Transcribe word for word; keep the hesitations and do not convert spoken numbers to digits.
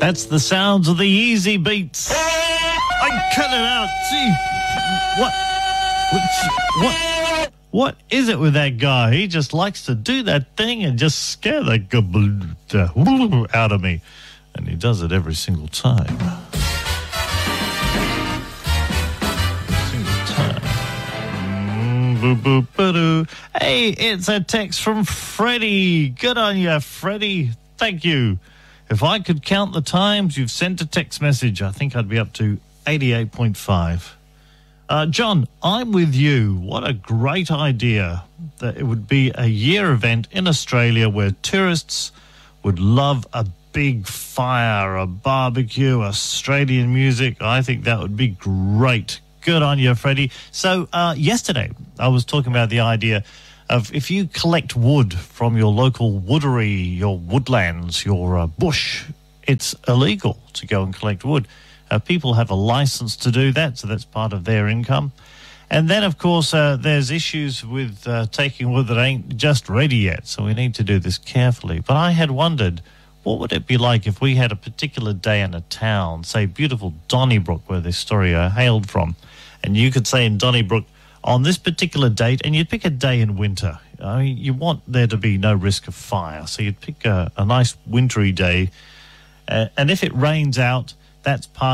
That's the sounds of the Easy Beats. I cut it out. See, what, what, what is it with that guy? He just likes to do that thing and just scare the gabl- out of me, and he does it every single time. Every single time. Mm, boo, boo, ba-doo. Hey, it's a text from Freddie. Good on you, Freddie. Thank you. If I could count the times you've sent a text message, I think I'd be up to eighty-eight point five. Uh, John, I'm with you. What a great idea that it would be a year event in Australia where tourists would love a big fire, a barbecue, Australian music. I think that would be great. Good on you, Freddie. So uh, yesterday I was talking about the idea of if you collect wood from your local woodery, your woodlands, your uh, bush, it's illegal to go and collect wood. Uh, people have a license to do that, so that's part of their income. And then, of course, uh, there's issues with uh, taking wood that ain't just ready yet, so we need to do this carefully. But I had wondered, what would it be like if we had a particular day in a town, say beautiful Donnybrook, where this story uh, hailed from, and you could say in Donnybrook, on this particular date, and you'd pick a day in winter. I mean, you want there to be no risk of fire, so you'd pick a, a nice wintry day, uh, and if it rains out, that's part